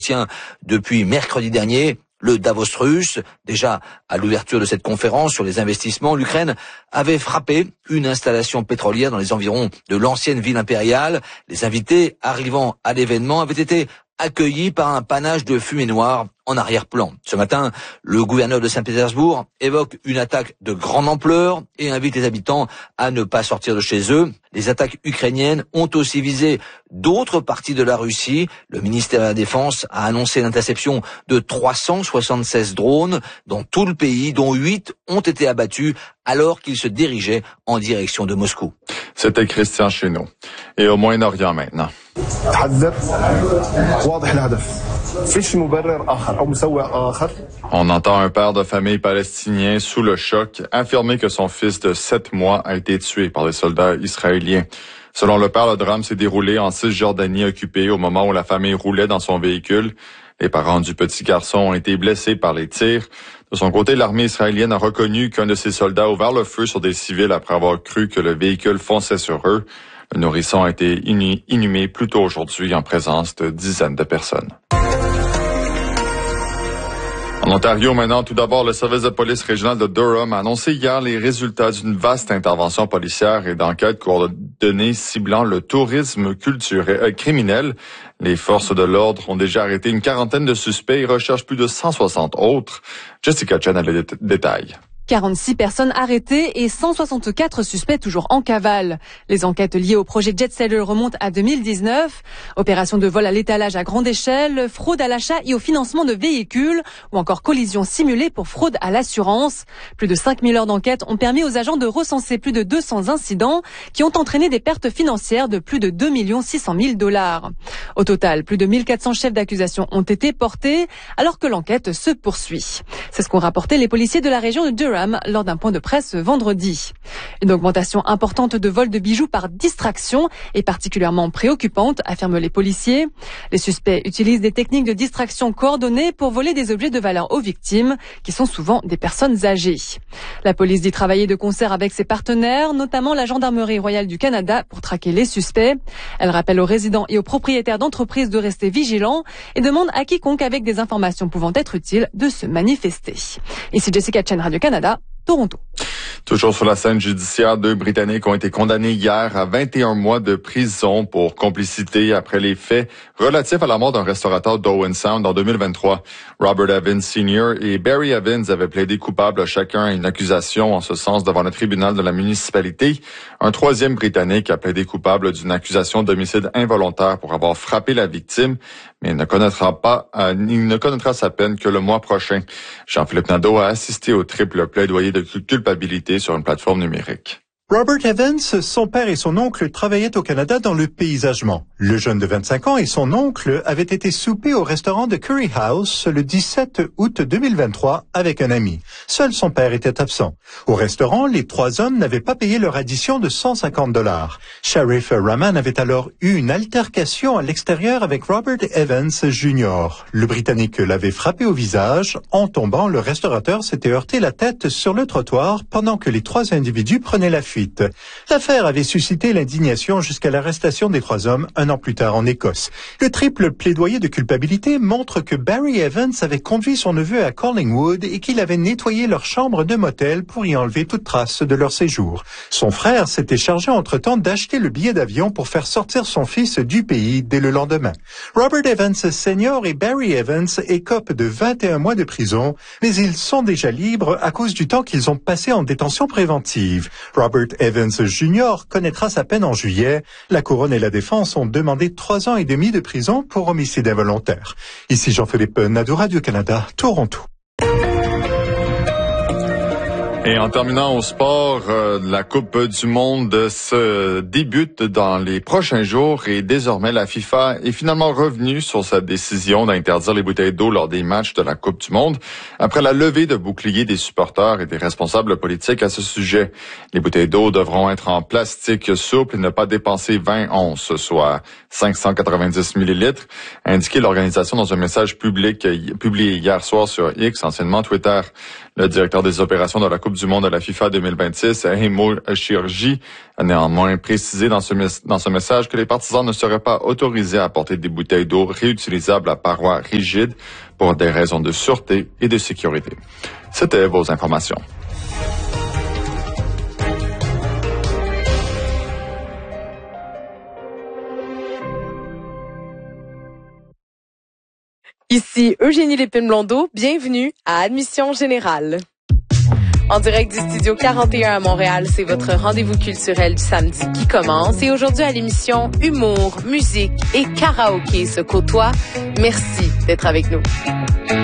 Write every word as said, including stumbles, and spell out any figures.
tient depuis mercredi dernier. Le Davos russe, déjà à l'ouverture de cette conférence sur les investissements, l'Ukraine avait frappé une installation pétrolière dans les environs de l'ancienne ville impériale. Les invités arrivant à l'événement avaient été accueillis par un panache de fumée noire en arrière-plan. Ce matin, le gouverneur de Saint-Pétersbourg évoque une attaque de grande ampleur et invite les habitants à ne pas sortir de chez eux. Les attaques ukrainiennes ont aussi visé d'autres parties de la Russie. Le ministère de la Défense a annoncé l'interception de trois cent soixante-seize drones dans tout le pays, dont huit ont été abattus alors qu'ils se dirigeaient en direction de Moscou. C'était Christian Chéneau. Et au Moyen-Orient maintenant. On entend un père de famille palestinien sous le choc affirmer que son fils de sept mois a été tué par des soldats israéliens. Selon le père, le drame s'est déroulé en Cisjordanie occupée au moment où la famille roulait dans son véhicule. Les parents du petit garçon ont été blessés par les tirs. De son côté, l'armée israélienne a reconnu qu'un de ses soldats a ouvert le feu sur des civils après avoir cru que le véhicule fonçait sur eux. Le nourrisson a été inhumé plus tôt aujourd'hui en présence de dizaines de personnes. En Ontario, maintenant, tout d'abord, le service de police régional de Durham a annoncé hier les résultats d'une vaste intervention policière et d'enquête coordonnée ciblant le tourisme culturel euh, criminel. Les forces de l'ordre ont déjà arrêté une quarantaine de suspects et recherchent plus de cent soixante autres. Jessica Chen a les dé- détails. quarante-six personnes arrêtées et cent soixante-quatre suspects toujours en cavale. Les enquêtes liées au projet Jet Seller remontent à deux mille dix-neuf. Opération de vol à l'étalage à grande échelle, fraude à l'achat et au financement de véhicules ou encore collision simulée pour fraude à l'assurance. Plus de cinq mille heures d'enquête ont permis aux agents de recenser plus de deux cents incidents qui ont entraîné des pertes financières de plus de deux millions six cent mille dollars. Au total, plus de mille quatre cents chefs d'accusation ont été portés alors que l'enquête se poursuit. C'est ce qu'ont rapporté les policiers de la région de Durham lors d'un point de presse vendredi. Une augmentation importante de vols de bijoux par distraction est particulièrement préoccupante, affirment les policiers. Les suspects utilisent des techniques de distraction coordonnées pour voler des objets de valeur aux victimes, qui sont souvent des personnes âgées. La police dit travailler de concert avec ses partenaires, notamment la Gendarmerie royale du Canada, pour traquer les suspects. Elle rappelle aux résidents et aux propriétaires d'entreprises de rester vigilants et demande à quiconque avec des informations pouvant être utiles de se manifester. Ici Jessica Chen, Radio-Canada, Toronto. Toujours sur la scène judiciaire, deux Britanniques ont été condamnés hier à vingt et un mois de prison pour complicité après les faits relatifs à la mort d'un restaurateur d'Owen Sound en deux mille vingt-trois. Robert Evans Senior et Barry Evans avaient plaidé coupables chacun à une accusation en ce sens devant le tribunal de la municipalité. Un troisième Britannique a plaidé coupable d'une accusation d'homicide involontaire pour avoir frappé la victime, mais il ne connaîtra pas, euh, il ne connaîtra sa peine que le mois prochain. Jean-Philippe Nadeau a assisté au triple plaidoyer de culpabilité sur une plateforme numérique. Robert Evans, son père et son oncle travaillaient au Canada dans le paysagement. Le jeune de vingt-cinq ans et son oncle avaient été souper au restaurant de Curry House le dix-sept août deux mille vingt-trois avec un ami. Seul son père était absent. Au restaurant, les trois hommes n'avaient pas payé leur addition de cent cinquante dollars. Sheriff Rahman avait alors eu une altercation à l'extérieur avec Robert Evans Junior Le Britannique l'avait frappé au visage. En tombant, le restaurateur s'était heurté la tête sur le trottoir pendant que les trois individus prenaient la fuite. L'affaire avait suscité l'indignation jusqu'à l'arrestation des trois hommes un an plus tard en Écosse. Le triple plaidoyer de culpabilité montre que Barry Evans avait conduit son neveu à Collingwood et qu'il avait nettoyé leur chambre de motel pour y enlever toute trace de leur séjour. Son frère s'était chargé entre-temps d'acheter le billet d'avion pour faire sortir son fils du pays dès le lendemain. Robert Evans Senior et Barry Evans écopent de vingt et un mois de prison, mais ils sont déjà libres à cause du temps qu'ils ont passé en détention préventive. Robert Evans Junior connaîtra sa peine en juillet. La Couronne et la Défense ont demandé trois ans et demi de prison pour homicide involontaire. Ici Jean-Philippe Nadeau, Radio-Canada, Toronto. Et en terminant au sport, euh, la Coupe du Monde se débute dans les prochains jours et désormais la FIFA est finalement revenue sur sa décision d'interdire les bouteilles d'eau lors des matchs de la Coupe du Monde après la levée de boucliers des supporters et des responsables politiques à ce sujet. Les bouteilles d'eau devront être en plastique souple et ne pas dépasser vingt onces, soit cinq cent quatre-vingt-dix millilitres, a indiqué l'organisation dans un message public publié hier soir sur X, anciennement Twitter. Le directeur des opérations de la Coupe du monde de la FIFA deux mille vingt-six, Heimo Chirurgi, a néanmoins précisé dans ce, dans ce message que les partisans ne seraient pas autorisés à apporter des bouteilles d'eau réutilisables à parois rigides pour des raisons de sûreté et de sécurité. C'était vos informations. Ici Eugénie Lépine-Blondeau, bienvenue à Admission Générale. En direct du studio quarante et un à Montréal, c'est votre rendez-vous culturel du samedi qui commence. Et aujourd'hui à l'émission, humour, musique et karaoké se côtoient. Merci d'être avec nous.